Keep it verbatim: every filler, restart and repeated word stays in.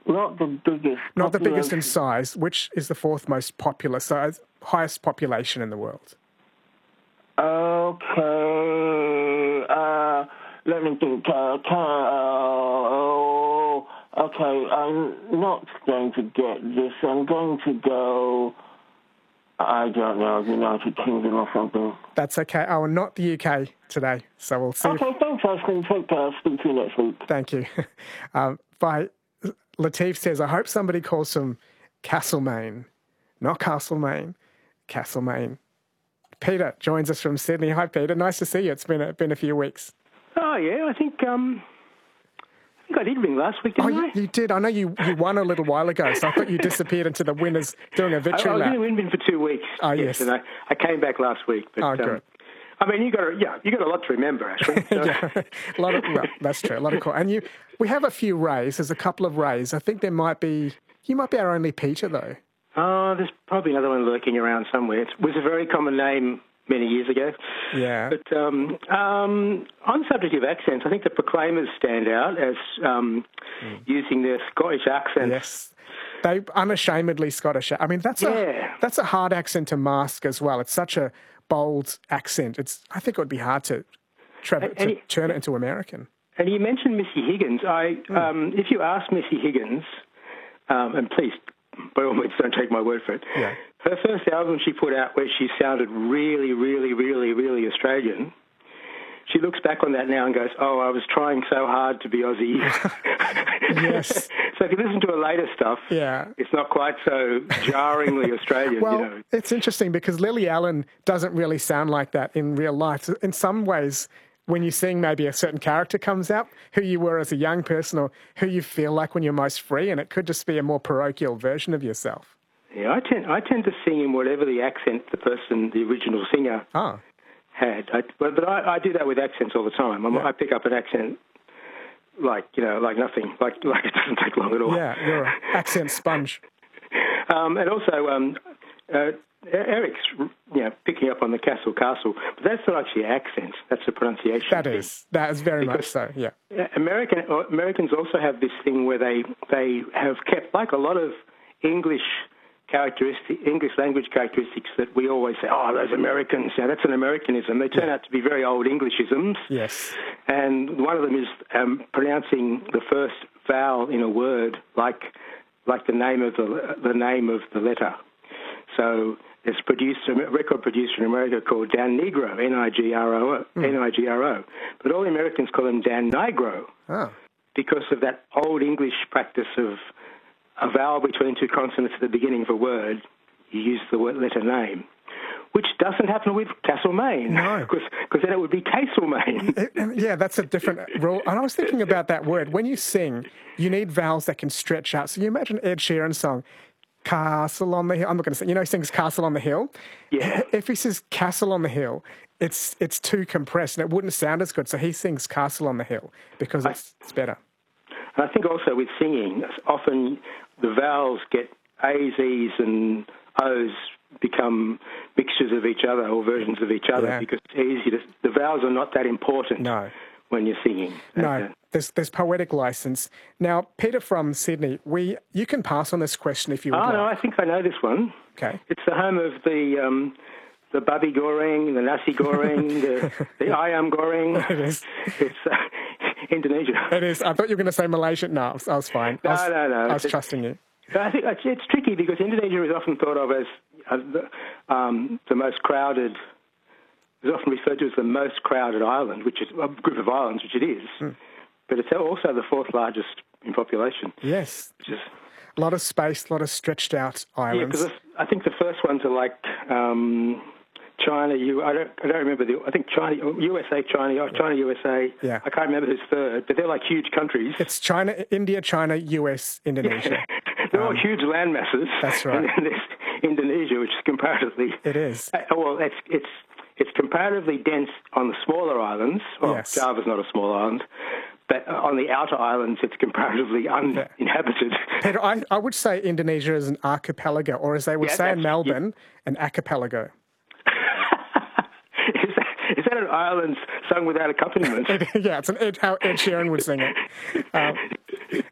not the biggest. Not the biggest in population. size. Which is the fourth most popular size, highest population in the world? Okay. Uh, let me think. Uh, can, uh, okay, I'm not going to get this. I'm going to go. I don't know, United Kingdom or something. That's okay. Oh, not the U K today, so we'll see. Okay, thanks, Austin. Take care. Speak to you next week. Thank you. um, by Latif says, I hope somebody calls him Castlemaine. Not Castlemaine, Castlemaine. Peter joins us from Sydney. Hi, Peter. Nice to see you. It's been a, been a few weeks. Oh, yeah. I think um, I think I did ring last week, didn't oh, I? You, you did. I know you, you won a little while ago, so I thought you disappeared into the winners doing a victory I, I was lap. in Winbin for two weeks. Oh, yes. And I, I came back last week. But, oh, good. Um, I mean, you got a, yeah, you got a lot to remember, actually. So. yeah, a lot of well, that's true. A lot of cool. And you, we have a few Rays. There's a couple of Rays. I think there might be. You might be our only Peter, though. Oh, there's probably another one lurking around somewhere. It was a very common name many years ago. Yeah. But um, um, on the subject of accents, I think the Proclaimers stand out as um, mm. using their Scottish accent. Yes. They unashamedly Scottish. I mean, that's yeah. a that's a hard accent to mask as well. It's such a bold accent. It's. I think it would be hard to, tra- and, to and turn it into American. And you mentioned Missy Higgins. I, mm. um, if you ask Missy Higgins, um, and please, by all means, don't take my word for it. Yeah. Her first album she put out where she sounded really, really, really, really Australian, she looks back on that now and goes, oh, I was trying so hard to be Aussie. Yes. So if you listen to her later stuff, yeah. it's not quite so jarringly Australian. Well, you know. It's interesting because Lily Allen doesn't really sound like that in real life. In some ways, when you sing, maybe a certain character comes out, who you were as a young person or who you feel like when you're most free, and it could just be a more parochial version of yourself. Yeah, I tend I tend to sing in whatever the accent the person, the original singer, oh. had. I, but but I, I do that with accents all the time. I'm, yeah. I pick up an accent like you know, like nothing, like like it doesn't take long at all. Yeah, you're an accent sponge. um, and also, um, uh, Eric's you know picking up on the Castle Castle, but that's not actually accent. That's a pronunciation. That thing. is. That is very because much so. Yeah. American Americans also have this thing where they they have kept, like a lot of English characteristic, English language characteristics that we always say, oh, those Americans, yeah, that's an Americanism. They turn yeah. out to be very old Englishisms. Yes. And one of them is um, pronouncing the first vowel in a word like like the name of the the name of the letter. So there's a producer, a record producer in America called Dan Nigro, N I G R O, mm. N I G R O. But all the Americans call him Dan Nigro oh. because of that old English practice of a vowel between two consonants at the beginning of a word, you use the word letter name, which doesn't happen with Castlemaine. No. Because then it would be Castlemaine. Yeah, that's a different rule. And I was thinking about that word. When you sing, you need vowels that can stretch out. So you imagine Ed Sheeran's song, Castle on the Hill. I'm not going to say, you know, he sings Castle on the Hill. Yeah. If he says Castle on the Hill, it's it's too compressed and it wouldn't sound as good. So he sings Castle on the Hill because it's, I, it's better. And I think also with singing, often the vowels get A's, E's and O's become mixtures of each other or versions of each other yeah. because it's easy to, the vowels are not that important no. when you're singing. No, uh, there's there's poetic license. Now, Peter from Sydney, we you can pass on this question if you would Oh, like. no, I think I know this one. Okay. It's the home of the um, the babi goreng, the nasi goreng, the, the ayam goreng. It is. It's uh, Indonesia. It is. I thought you were going to say Malaysia. No, I was, I was fine. No, I was, no, no. I was it's, trusting you. I think it's, it's tricky because Indonesia is often thought of as uh, the, um, the most crowded. It's often referred to as the most crowded island, which is a group of islands, which it is. Mm. But it's also the fourth largest in population. Yes. Which is a lot of space, a lot of stretched out islands. Yeah, because I think the first ones are like um, China. You, I don't, I don't remember the. I think China, U S A, China, China, U S A. Yeah. I can't remember who's third, but they're like huge countries. It's China, India, China, U S, Indonesia. They're um, all huge land masses. That's right. And then there's Indonesia, which is comparatively. It is. Uh, well, it's it's it's comparatively dense on the smaller islands. Well, yes. Java's not a small island. But on the outer islands, it's comparatively uninhabited. Peter, I, I would say Indonesia is an archipelago, or as they would yeah, say in Melbourne, yeah. an archipelago. is, that, is that an island sung without accompaniment? Yeah, it's an Ed, how Ed Sheeran would sing it. Um,